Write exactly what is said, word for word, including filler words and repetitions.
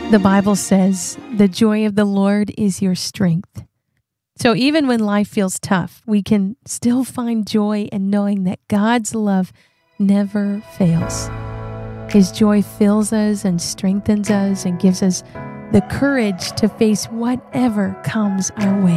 The Bible says, the joy of the Lord is your strength. So even when life feels tough, we can still find joy in knowing that God's love never fails. His joy fills us and strengthens us and gives us the courage to face whatever comes our way.